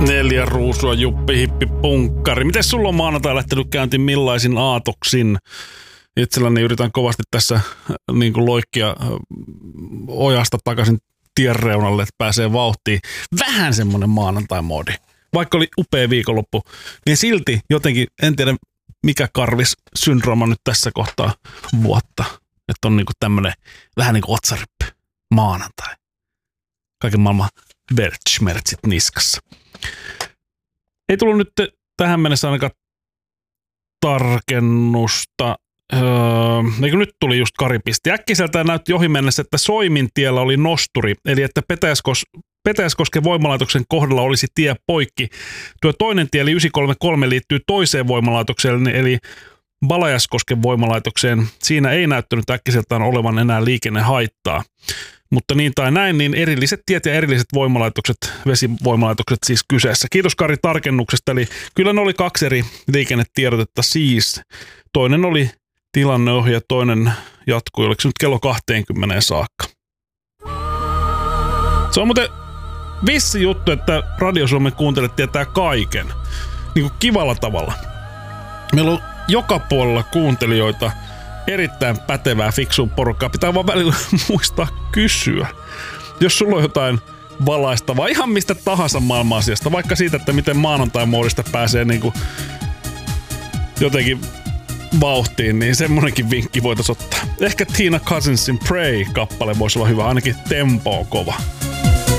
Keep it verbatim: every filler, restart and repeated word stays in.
Neljä ruusua, juppi, hippi, punkkari. Miten sulla on maanantai lähtenyt käyntiin millaisin aatoksin? Itselläni yritän kovasti tässä niin kuin loikkia ojasta takaisin tien reunalle, että pääsee vauhtiin. Vähän semmoinen maanantai-moodi. Vaikka oli upea viikonloppu, niin silti jotenkin, en tiedä mikä karvis syndrooma nyt tässä kohtaa vuotta. Että on niin kuin tämmöinen vähän niin kuin otsaryppy. Maanantai. Kaiken maailman vertsmertsit niskassa. Ei tullut nyt tähän mennessä ainakaan tarkennusta. Öö, eikö nyt tuli just Karipisti. Äkkiseltään näytti ohi mennessä, että Soimintiellä oli nosturi, eli että Petäjäskos, Petäjäskosken voimalaitoksen kohdalla olisi tie poikki. Tuo toinen tie, eli yhdeksänsataakolmekymmentäkolme, liittyy toiseen voimalaitokseen, eli Balajaskosken voimalaitokseen. Siinä ei näyttänyt äkkiseltään olevan enää liikennehaittaa. Mutta niin tai näin, niin erilliset tiet ja erilliset voimalaitokset, vesivoimalaitokset siis kyseessä. Kiitos Kari tarkennuksesta, eli kyllä ne oli kaksi eri liikennetiedotetta siis. Toinen oli tilanneohje ja toinen jatkui, oliko se nyt kello kaksikymmentä saakka. Se on muuten vissi juttu, että Radio Suomen kuuntelijat tietää kaiken. Niin kuin kivalla tavalla. Meillä on joka puolella kuuntelijoita, erittäin pätevää, fiksua porukkaa. Pitää vaan välillä muistaa kysyä. Jos sulla on jotain valaistavaa, ihan mistä tahansa maailman-asiasta, vaikka siitä, että miten maanantai-moodista pääsee niinku jotenkin vauhtiin, niin semmonenkin vinkki voitaisiin ottaa. Ehkä Tina Cousinsin Pray-kappale voisi olla hyvä, ainakin tempo on kova.